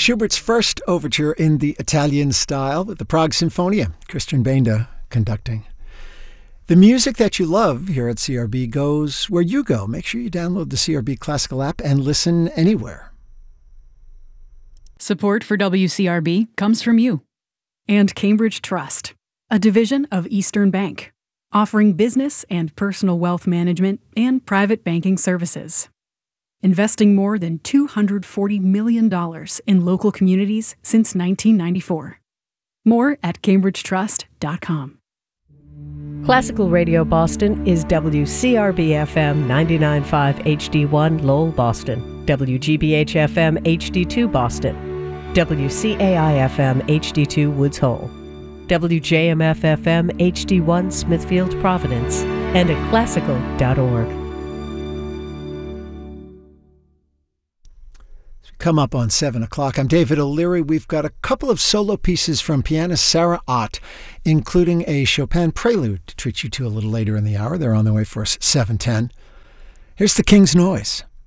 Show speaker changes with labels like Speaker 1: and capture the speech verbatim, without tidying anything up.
Speaker 1: Schubert's first overture in the Italian style with the Prague Sinfonia, Christian Benda conducting. The music that you love here at C R B goes where you go. Make sure you download the C R B Classical app and listen anywhere.
Speaker 2: Support for W C R B comes from you and Cambridge Trust, a division of Eastern Bank, offering business and personal wealth management and private banking services. Investing more than two hundred forty million dollars in local communities since nineteen ninety-four. More at cambridge trust dot com.
Speaker 3: Classical Radio Boston is W C R B F M ninety-nine point five H D one Lowell, Boston, W G B H F M H D two Boston, W C A I F M H D two Woods Hole, W J M F F M H D one Smithfield, Providence, and at classical dot org.
Speaker 1: Come up on seven o'clock. I'm David O'Leary. We've got a couple of solo pieces from pianist Sarah Ott, including a Chopin prelude to treat you to a little later in the hour. They're on their way for us seven ten. Here's The King's Noise.